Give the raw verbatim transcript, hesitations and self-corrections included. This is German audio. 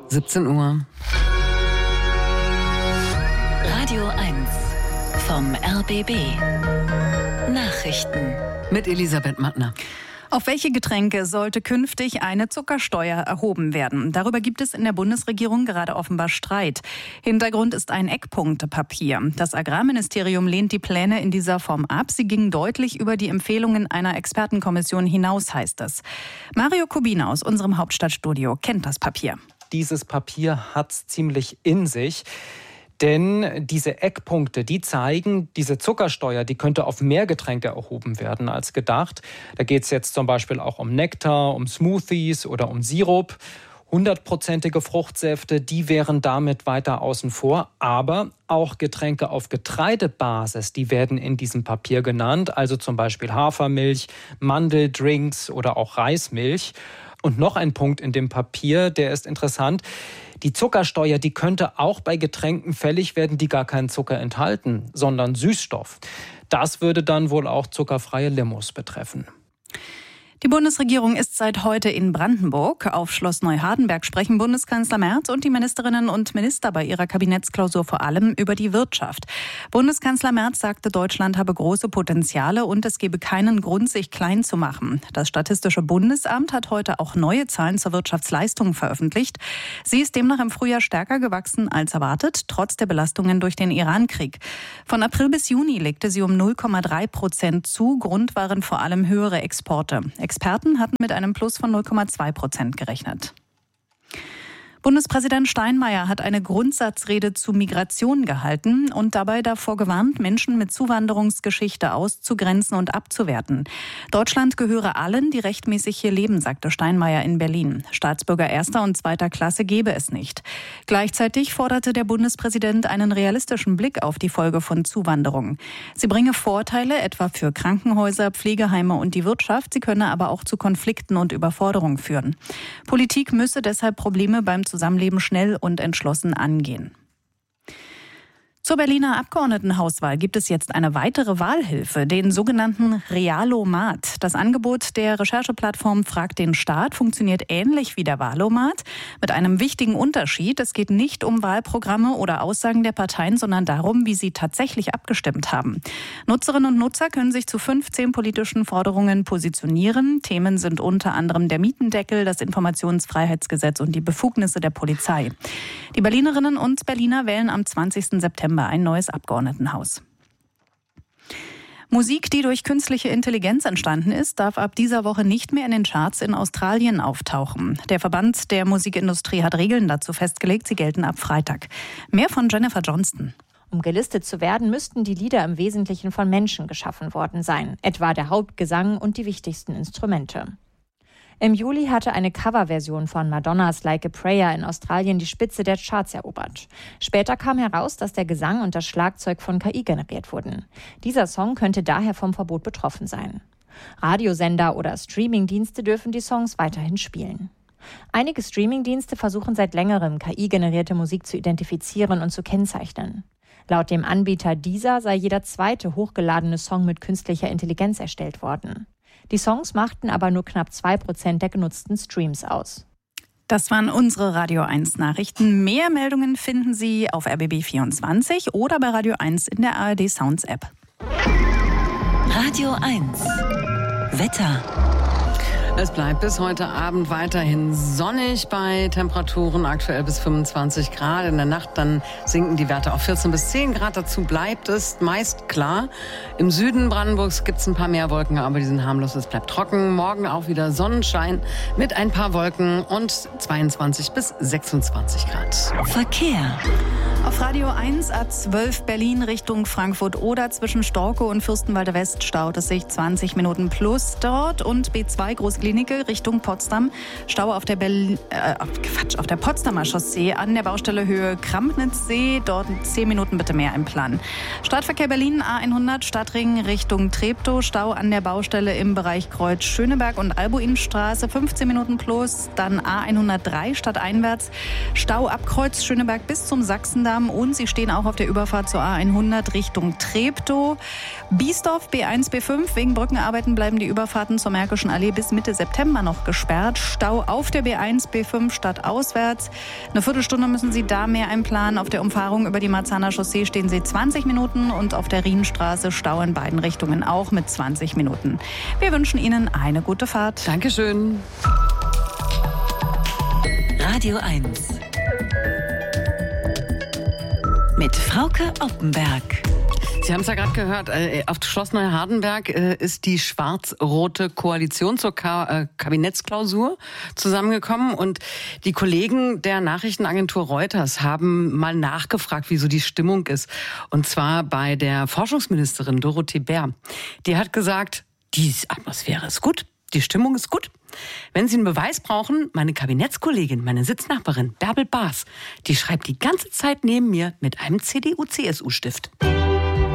siebzehn Uhr. Radio eins vom R B B. Nachrichten. Mit Elisabeth Mattner. Auf welche Getränke sollte künftig eine Zuckersteuer erhoben werden? Darüber gibt es in der Bundesregierung gerade offenbar Streit. Hintergrund ist ein Eckpunktepapier. Das Agrarministerium lehnt die Pläne in dieser Form ab. Sie gingen deutlich über die Empfehlungen einer Expertenkommission hinaus, heißt es. Mario Kubina aus unserem Hauptstadtstudio kennt das Papier. Dieses Papier hat's ziemlich in sich. Denn diese Eckpunkte, die zeigen, diese Zuckersteuer, die könnte auf mehr Getränke erhoben werden als gedacht. Da geht es jetzt zum Beispiel auch um Nektar, um Smoothies oder um Sirup. Hundertprozentige Fruchtsäfte, die wären damit weiter außen vor. Aber auch Getränke auf Getreidebasis, die werden in diesem Papier genannt. Also zum Beispiel Hafermilch, Mandeldrinks oder auch Reismilch. Und noch ein Punkt in dem Papier, der ist interessant. Die Zuckersteuer, die könnte auch bei Getränken fällig werden, die gar keinen Zucker enthalten, sondern Süßstoff. Das würde dann wohl auch zuckerfreie Limos betreffen. Die Bundesregierung ist seit heute in Brandenburg. Auf Schloss Neuhardenberg sprechen Bundeskanzler Merz und die Ministerinnen und Minister bei ihrer Kabinettsklausur vor allem über die Wirtschaft. Bundeskanzler Merz sagte, Deutschland habe große Potenziale und es gebe keinen Grund, sich klein zu machen. Das Statistische Bundesamt hat heute auch neue Zahlen zur Wirtschaftsleistung veröffentlicht. Sie ist demnach im Frühjahr stärker gewachsen als erwartet, trotz der Belastungen durch den Irankrieg. Von April bis Juni legte sie um null Komma drei Prozent zu. Grund waren vor allem höhere Exporte. Experten hatten mit einem Plus von null Komma zwei Prozent gerechnet. Bundespräsident Steinmeier hat eine Grundsatzrede zu Migration gehalten und dabei davor gewarnt, Menschen mit Zuwanderungsgeschichte auszugrenzen und abzuwerten. Deutschland gehöre allen, die rechtmäßig hier leben, sagte Steinmeier in Berlin. Staatsbürger erster und zweiter Klasse gebe es nicht. Gleichzeitig forderte der Bundespräsident einen realistischen Blick auf die Folge von Zuwanderung. Sie bringe Vorteile, etwa für Krankenhäuser, Pflegeheime und die Wirtschaft. Sie könne aber auch zu Konflikten und Überforderung führen. Politik müsse deshalb Probleme beim Zusammenleben schnell und entschlossen angehen. Zur Berliner Abgeordnetenhauswahl gibt es jetzt eine weitere Wahlhilfe, den sogenannten Realomat. Das Angebot der Rechercheplattform Frag den Staat funktioniert ähnlich wie der Wahlomat, mit einem wichtigen Unterschied. Es geht nicht um Wahlprogramme oder Aussagen der Parteien, sondern darum, wie sie tatsächlich abgestimmt haben. Nutzerinnen und Nutzer können sich zu fünfzehn politischen Forderungen positionieren. Themen sind unter anderem der Mietendeckel, das Informationsfreiheitsgesetz und die Befugnisse der Polizei. Die Berlinerinnen und Berliner wählen am zwanzigsten September ein neues Abgeordnetenhaus. Musik, die durch künstliche Intelligenz entstanden ist, darf ab dieser Woche nicht mehr in den Charts in Australien auftauchen. Der Verband der Musikindustrie hat Regeln dazu festgelegt, sie gelten ab Freitag. Mehr von Jennifer Johnston. Um gelistet zu werden, müssten die Lieder im Wesentlichen von Menschen geschaffen worden sein, etwa der Hauptgesang und die wichtigsten Instrumente. Im Juli hatte eine Coverversion von Madonnas Like a Prayer in Australien die Spitze der Charts erobert. Später kam heraus, dass der Gesang und das Schlagzeug von K I generiert wurden. Dieser Song könnte daher vom Verbot betroffen sein. Radiosender oder Streamingdienste dürfen die Songs weiterhin spielen. Einige Streamingdienste versuchen seit längerem, K I-generierte Musik zu identifizieren und zu kennzeichnen. Laut dem Anbieter Deezer sei jeder zweite hochgeladene Song mit künstlicher Intelligenz erstellt worden. Die Songs machten aber nur knapp zwei Prozent der genutzten Streams aus. Das waren unsere Radio eins Nachrichten. Mehr Meldungen finden Sie auf R B B vierundzwanzig oder bei Radio eins in der A R D Sounds App. Radio eins Wetter. Es bleibt bis heute Abend weiterhin sonnig bei Temperaturen aktuell bis fünfundzwanzig Grad. In der Nacht dann sinken die Werte auf vierzehn bis zehn Grad. Dazu bleibt es meist klar. Im Süden Brandenburgs gibt es ein paar mehr Wolken, aber die sind harmlos. Es bleibt trocken. Morgen auch wieder Sonnenschein mit ein paar Wolken und zweiundzwanzig bis sechsundzwanzig Grad. Verkehr. Auf Radio eins A zwölf Berlin Richtung Frankfurt oder zwischen Storkow und Fürstenwalder West staut es sich zwanzig Minuten plus dort und B zwei Großklinik Richtung Potsdam. Stau auf der, Berlin, äh, Quatsch, auf der Potsdamer Chaussee an der Baustelle Höhe Kramnitzsee. Dort zehn Minuten bitte mehr im Plan. Stadtverkehr Berlin A hundert Stadtring Richtung Treptow. Stau an der Baustelle im Bereich Kreuz Schöneberg und Albuinstraße. fünfzehn Minuten plus. Dann A hundertdrei stadteinwärts. Stau ab Kreuz Schöneberg bis zum Sachsendamm. langsam und sie stehen auch auf der Überfahrt zur A hundert Richtung Treptow. Biesdorf B eins, B fünf. Wegen Brückenarbeiten bleiben die Überfahrten zur Märkischen Allee bis Mitte September noch gesperrt. Stau auf der B eins, B fünf stadtauswärts. Eine Viertelstunde müssen Sie da mehr einplanen. Auf der Umfahrung über die Marzahner Chaussee stehen Sie zwanzig Minuten und auf der Rienstraße Stau in beiden Richtungen auch mit zwanzig Minuten. Wir wünschen Ihnen eine gute Fahrt. Dankeschön. Radio eins. Mit Frauke Oppenberg. Sie haben es ja gerade gehört, äh, auf Schloss Neuhardenberg äh, ist die schwarz-rote Koalition zur Ka- äh, Kabinettsklausur zusammengekommen und die Kollegen der Nachrichtenagentur Reuters haben mal nachgefragt, wie so die Stimmung ist. Und zwar bei der Forschungsministerin Dorothee Bär. Die hat gesagt, die Atmosphäre ist gut, die Stimmung ist gut. Wenn Sie einen Beweis brauchen, meine Kabinettskollegin, meine Sitznachbarin Bärbel Baas, die schreibt die ganze Zeit neben mir mit einem C D U C S U Stift.